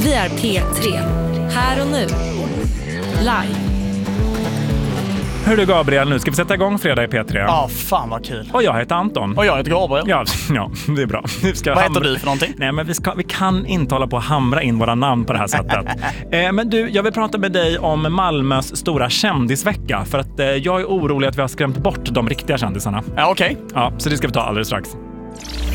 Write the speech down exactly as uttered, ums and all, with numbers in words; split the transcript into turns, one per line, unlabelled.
Vi är P tre. Här och nu. Live.
Hör du Gabriel, nu ska vi sätta igång fredag i P tre.
Ja, fan vad kul.
Och jag heter Anton.
Och jag heter Gabriel.
Ja, ja det är bra. Vi ska
vad
hamra...
heter du för någonting?
Nej, men vi, ska, vi kan inte hålla på att hamra in våra namn på det här sättet. eh, men du, jag vill prata med dig om Malmös stora kändisvecka. För att eh, jag är orolig att vi har skrämt bort de riktiga kändisarna.
Ja, okej. Okay.
Ja, så det ska vi ta alldeles strax.